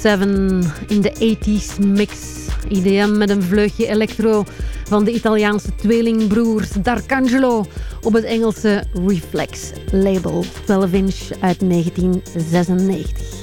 7 in de 80s mix. IDM met een vleugje electro van de Italiaanse tweelingbroers D'Arcangelo op het Engelse Reflex label. 12 inch uit 1996.